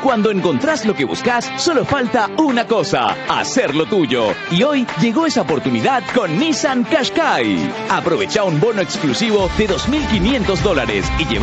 Cuando encontrás lo que buscas, solo falta una cosa: hacerlo tuyo. Y hoy llegó esa oportunidad con Nissan Qashqai. Aprovecha un bono exclusivo de $2.500 y lleva